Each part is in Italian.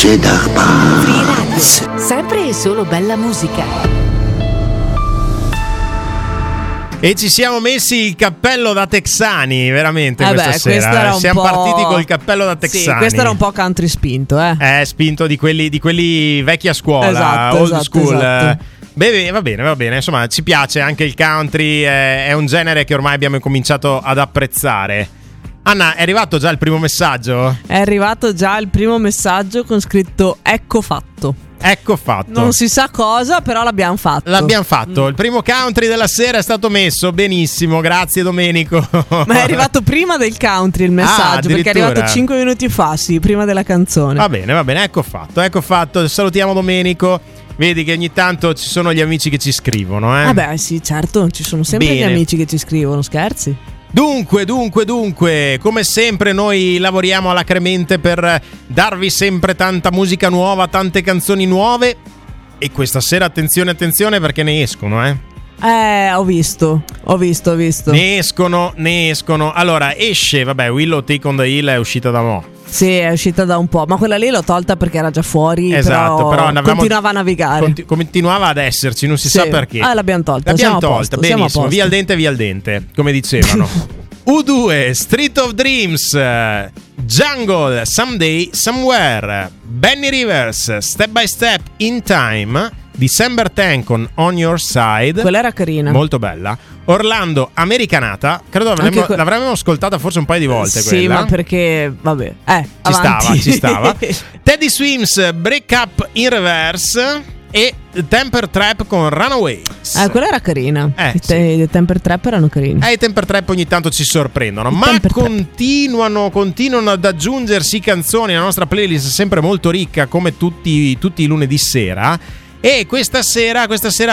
Cedar Bar. Free Radio, sempre e solo bella musica. E ci siamo messi il cappello da texani, veramente, questa sera. Siamo partiti col cappello da texani. Sì, questo era un po' country spinto, spinto di quelli vecchi a scuola, esatto, old esatto, school. esatto. Beh, va bene. Insomma, ci piace anche il country, è un genere che ormai abbiamo cominciato ad apprezzare. Anna, è arrivato già il primo messaggio? È arrivato già il primo messaggio con scritto "Ecco fatto". Ecco fatto. Non si sa cosa, però l'abbiamo fatto. Il primo country della sera è stato messo. Benissimo, grazie Domenico. Ma è arrivato prima del country il messaggio, perché è arrivato 5 minuti fa, sì, prima della canzone. Va bene, ecco fatto. Salutiamo Domenico. Vedi che ogni tanto ci sono gli amici che ci scrivono, Vabbè, sì, certo, ci sono sempre gli amici che ci scrivono, scherzi. Dunque, come sempre noi lavoriamo alacremente per darvi sempre tanta musica nuova, tante canzoni nuove. E questa sera attenzione perché ne escono, Ho visto. Ne escono. Allora, esce, Willow Take on the Hill è uscita da mo'. Sì, è uscita da un po', ma quella lì l'ho tolta perché era già fuori. Esatto, però continuava a navigare. Continuava ad esserci, non si sa perché. L'abbiamo tolta. Benissimo, via al dente, come dicevano. U2, Street of Dreams, Jungle, Someday, Somewhere, Benny Rivers, Step by Step, In Time, December 10 con On Your Side. Quella era carina, molto bella. Orlando, Americanata. Credo l'avremmo ascoltata forse un paio di volte. Sì, quella. ma perché vabbè, ci stava. Teddy Swims, Break Up in Reverse e Temper Trap con Runaway. Quella era carina. I Temper Trap erano carini. I Temper Trap ogni tanto ci sorprendono, ma continuano ad aggiungersi canzoni. La nostra playlist è sempre molto ricca, come tutti i lunedì sera. E questa sera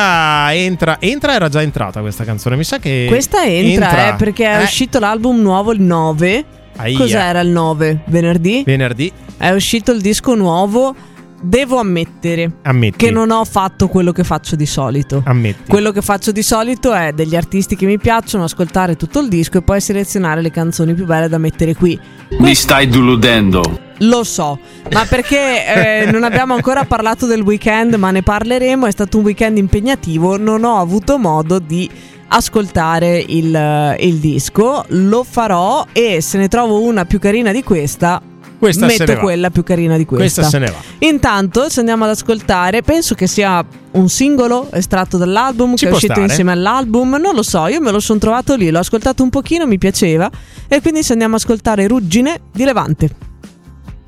era già entrata questa canzone. Mi sa che questa entra. Perché è uscito l'album nuovo il 9. Cos'era il 9? Venerdì. È uscito il disco nuovo. Devo ammettere che non ho fatto quello che faccio di solito. Quello che faccio di solito è degli artisti che mi piacciono, ascoltare tutto il disco e poi selezionare le canzoni più belle da mettere qui. Mi stai deludendo. Lo so, ma perché non abbiamo ancora parlato del weekend, ma ne parleremo. È stato un weekend impegnativo, non ho avuto modo di ascoltare il disco. Lo farò e se ne trovo una più carina di questa metto quella più carina di questa. Se ne va. Intanto se andiamo ad ascoltare, penso che sia un singolo estratto dall'album, che è uscito insieme all'album. Non lo so, io me lo sono trovato lì, l'ho ascoltato un pochino, mi piaceva. E quindi se andiamo ad ascoltare Ruggine di Levante.